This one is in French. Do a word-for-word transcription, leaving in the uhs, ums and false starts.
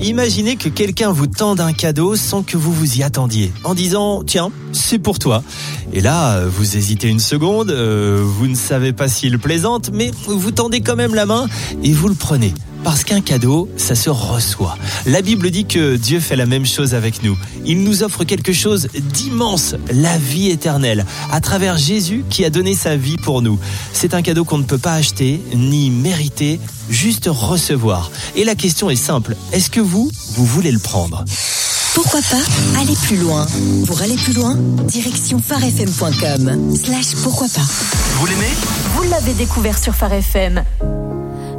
Imaginez que quelqu'un vous tende un cadeau sans que vous vous y attendiez, en disant « Tiens, c'est pour toi ». Et là, vous hésitez une seconde, euh, vous ne savez pas s'il plaisante, mais vous tendez quand même la main et vous le prenez. Parce qu'un cadeau, ça se reçoit. La Bible dit que Dieu fait la même chose avec nous. Il nous offre quelque chose d'immense, la vie éternelle, à travers Jésus qui a donné sa vie pour nous. C'est un cadeau qu'on ne peut pas acheter, ni mériter, juste recevoir. Et la question est simple, est-ce que vous, vous voulez le prendre ? Pourquoi pas aller plus loin? Pour aller plus loin, direction phare f m point com slash pourquoi pas. Vous l'aimez ? Vous l'avez découvert sur Phare F M.